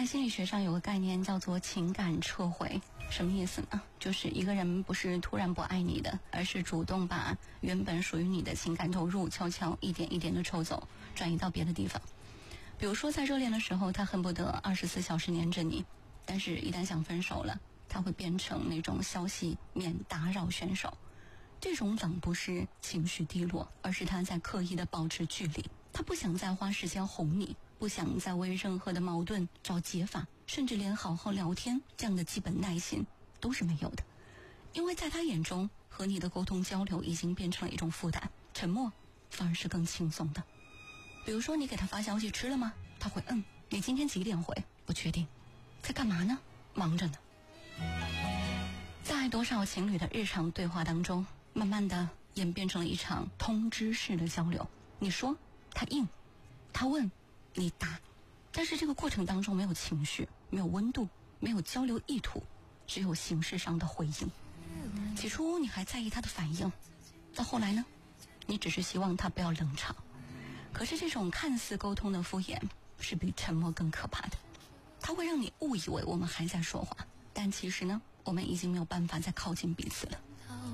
在心理学上有个概念叫做情感撤回，什么意思呢？就是一个人不是突然不爱你的，而是主动把原本属于你的情感投入悄悄一点一点的抽走，转移到别的地方。比如说在热恋的时候，他恨不得24小时黏着你，但是一旦想分手了，他会变成那种消息免打扰选手。这种冷不是情绪低落，而是他在刻意的保持距离。他不想再花时间哄你，不想再为任何的矛盾找解法，甚至连好好聊天这样的基本耐心都是没有的。因为在他眼中，和你的沟通交流已经变成了一种负担，沉默反而是更轻松的。比如说你给他发消息吃了吗？他会你今天几点回？不确定。在干嘛呢？忙着呢。在多少情侣的日常对话当中，慢慢的演变成了一场通知式的交流。你说他应，他问你答，但是这个过程当中没有情绪，没有温度，没有交流意图，只有形式上的回应。起初你还在意他的反应，到后来呢，你只是希望他不要冷场。可是这种看似沟通的敷衍是比沉默更可怕的，它会让你误以为我们还在说话，但其实呢，我们已经没有办法再靠近彼此了。